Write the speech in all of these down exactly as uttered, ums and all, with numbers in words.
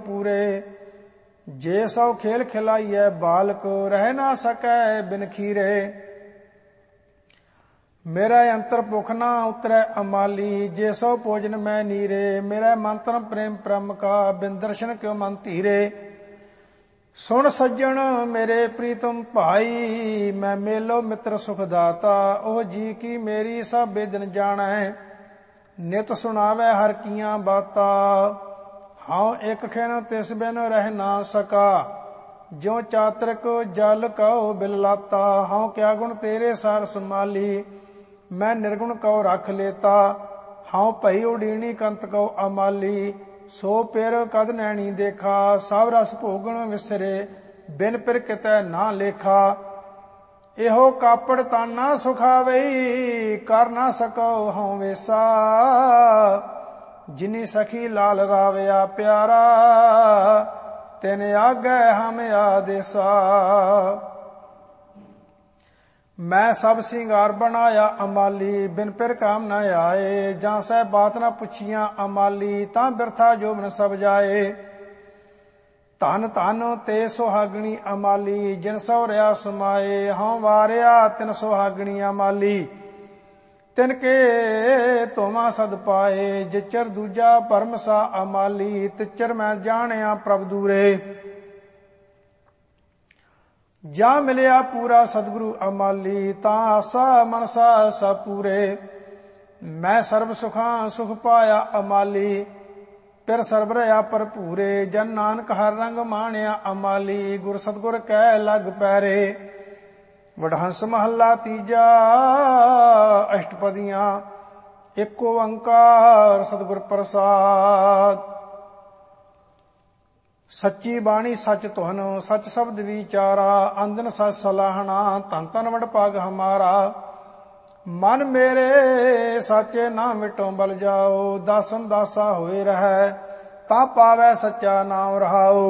पूरे। जे सौ खेल खिलाइए बालक रह ना सकै बिन खीरे। मेरा अंतर भुख ना उतरै अमाली जे सौ भोजन मैं नीरे। मेरा मंत्र प्रेम परम का बिन दर्शन क्यों मन धीरे। सुन सज्जन मेरे प्रीतम भाई मैं मेलो मित्र सुखदाता। ओह जी की मेरी सब बेदन जानै नित सुनावे हर कियां बाता। हाँ एक खिन तिस बिन रह ना सका ज्यों चातरक जल कहो बिल लाता। हाँ क्या गुण तेरे सार संभाली मैं निर्गुण कहो रख लेता। हाँ भई उडीनी कंत कहो अमाली सो पिर कद नैनी देखा। सब रस भोगण विसरे बिन पिर कितै ना लेखा। एहो कापड़ ताना सुखावई कर ना सको हूँ वेसा। जिनी सखी लाल रावया प्यारा तिन आगे हम आदेसा। मैं सब सिंगार बनाया अमाली बिन पिर काम न आए। जां सै बात न पुछियां अमाली तां बिरथा जोबन सब जाए। धन धन ते सुहागणी अमाली जिन सौरिया समाए। हाँ वारिया तिन सुहागणी अमाली तिनके तोमा सद पाए। जिचर दूजा परम सा अमाली तिचर मैं जानिया प्रभ दूरे। जा मिलिया पूरा सतगुरु अमाली तां आसा मनसा सब पूरे। मैं सर्व सुखां सुख पाया अमाली पिर सर्व रया भरपूरे। जन नानक हर रंग माणिया अमाली गुर सतगुर कै लग पैरे। वडहंस महला तीजा अष्टपदियां एक ओंकार सतगुर प्रसाद। सच्ची बाणी सच तुहन सच शब्द विचारा। अंदन सच सलाहना धन धन वड भाग हमारा। मन मेरे साचे ना मिटो बल जाओ। दासन दासा होए रहे ता पावै सच्चा नाम रहाओ।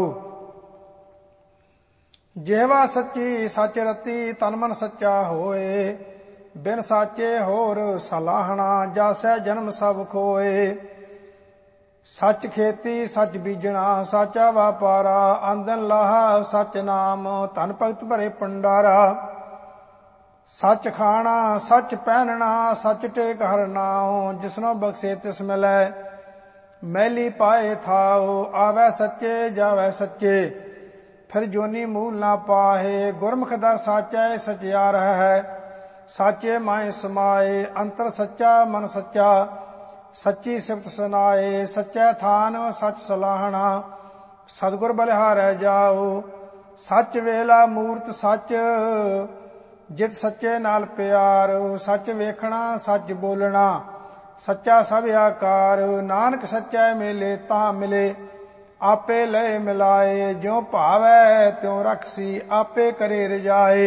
जेवा सच्ची सच रती तन मन सच्चा होए। बिन साचे होर सलाहना जासै जन्म सब खोए। सच खेती सच बीजना साचा वापारा। आंदन लाहा सच नाम धन भगत भरे भंडारा। सच खाना सच पहनना सच टेक हर नाओ। जिसनो बख्शे तिस मिलै मैली पाए थाओ। आवे सच्चे जावे सच्चे फिर जोनी मूल ना पाहे। गुरमुख दर साचा सचियार है साचे माए समाए। अंतर सच्चा मन सच्चा सच्ची सिफत सुनाए। सच्चै थान सच सलाहना सतगुर बलिहारै जाओ। सच वेला मूरत सच जित सच्चे नाल प्यार। सच वेखना सच बोलना सच्चा सब आकार। नानक सच्चै मेले तां मिले आपे लय मिलाए। ज्यों भावै त्यों रखसी आपे करे रजाए।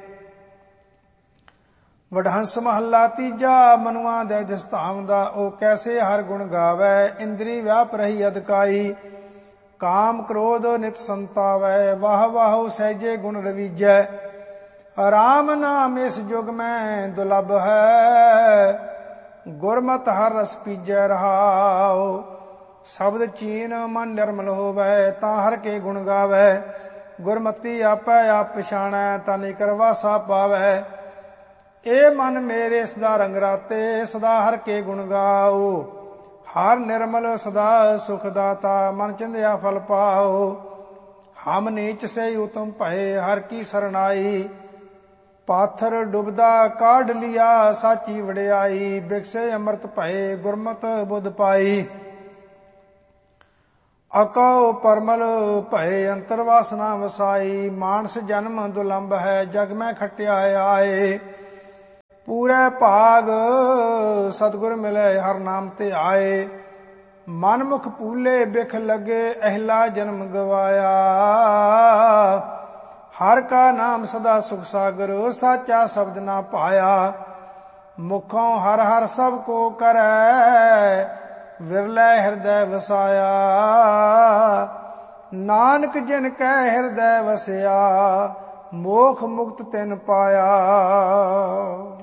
वडहंस महला तीजा मनुआ दे दिसताम दा ओ कैसे हर गुण गावै। इंद्री व्याप रही अदकाई काम क्रोध नित संतावै। वाह वाह सहजे गुण रवीजै राम नाम इस युग में दुलभ है। गुरमत हर रस पीजै रहाओ। शब्द चीन मन निर्मल होवै तां हर के गुण गावै। गुरमती आपै आप पछाणै तां निकर वासा पावै। ए मन मेरे सदा रंग राते सदा हर के गुण गाओ। हर निर्मल सदा सुख दाता मन चिंध्या फल पाओ। हम नीच से उत्तम भये हर की सरनाई। पाथर डुबदा काढ़ लिया साची वड़ियाई। बिकसे अमृत भये गुरमत बुध पाई। अकौ परमल भये अंतर वासना वसाई। मानस जन्म दुलंभ है जग में खटिया आए। पूरे भाग सतगुर मिले हर नाम ते आए। मन मुख पूले बिख लगे अहला जन्म गवाया। हर का नाम सदा सुख सागर साचा शब्द ना पाया। मुखों हर हर सब को करे विरले हृदय वसाया। नानक जिन कै हृदय वसया मोख मुक्त तिन पाया।